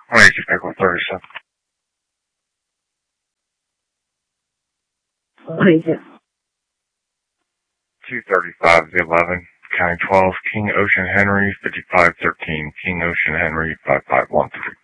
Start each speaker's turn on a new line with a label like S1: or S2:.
S1: Wait, you pick 37.
S2: What is it?
S1: 235 the 11, County 12, King Ocean Henry, 5513, King Ocean Henry, 5513.